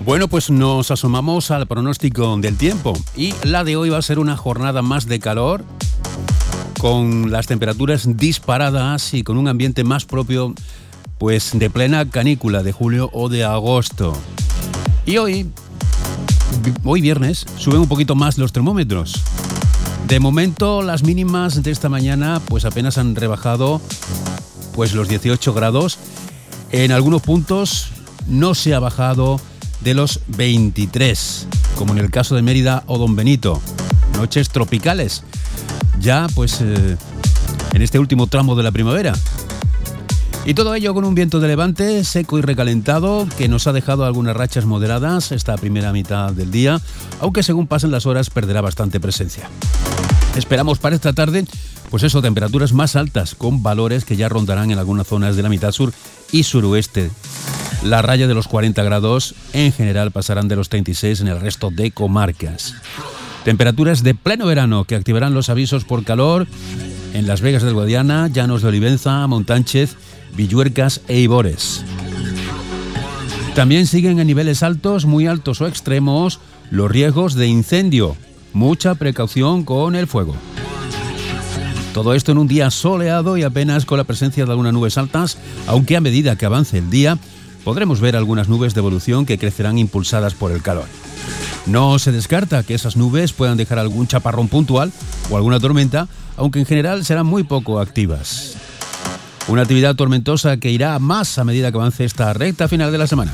Bueno, pues nos asomamos al pronóstico del tiempo y la de hoy va a ser una jornada más de calor, con las temperaturas disparadas y con un ambiente más propio pues de plena canícula de julio o de agosto. Y hoy viernes suben un poquito más los termómetros. De momento las mínimas de esta mañana pues apenas han rebajado pues los 18 grados. En algunos puntos no se ha bajado de los 23, como en el caso de Mérida o Don Benito. Noches tropicales, ya pues en este último tramo de la primavera. Y todo ello con un viento de levante seco y recalentado que nos ha dejado algunas rachas moderadas esta primera mitad del día, aunque según pasen las horas perderá bastante presencia. Esperamos para esta tarde, pues eso, temperaturas más altas, con valores que ya rondarán en algunas zonas de la mitad sur y suroeste. La raya de los 40 grados en general pasarán de los 36 en el resto de comarcas. Temperaturas de pleno verano que activarán los avisos por calor en Las Vegas del Guadiana, Llanos de Olivenza, Montánchez, Villuercas e Ibores. También siguen en niveles altos, muy altos o extremos, los riesgos de incendio. Mucha precaución con el fuego. Todo esto en un día soleado y apenas con la presencia de algunas nubes altas, aunque a medida que avance el día podremos ver algunas nubes de evolución que crecerán impulsadas por el calor. No se descarta que esas nubes puedan dejar algún chaparrón puntual o alguna tormenta, aunque en general serán muy poco activas. Una actividad tormentosa que irá más a medida que avance esta recta final de la semana.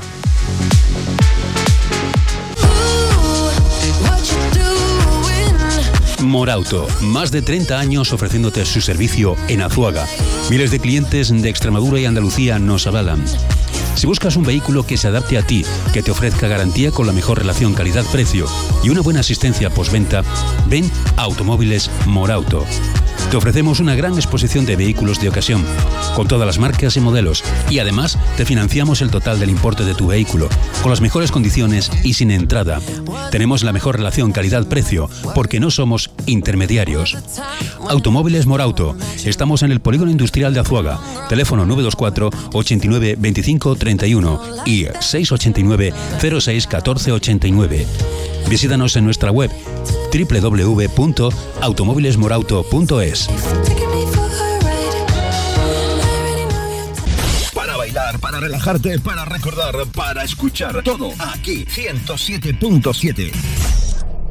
Morauto, más de 30 años ofreciéndote su servicio en Azuaga. Miles de clientes de Extremadura y Andalucía nos avalan. Si buscas un vehículo que se adapte a ti, que te ofrezca garantía con la mejor relación calidad-precio y una buena asistencia postventa, ven a Automóviles Morauto. Te ofrecemos una gran exposición de vehículos de ocasión, con todas las marcas y modelos, y además te financiamos el total del importe de tu vehículo, con las mejores condiciones y sin entrada. Tenemos la mejor relación calidad-precio, porque no somos intermediarios. Automóviles Morauto. Estamos en el Polígono Industrial de Azuaga. Teléfono 924 89 25 31 y 689 06 14 89. Visítanos en nuestra web www.automovilesmorauto.es. Para bailar, para relajarte, para recordar, para escuchar todo aquí 107.7.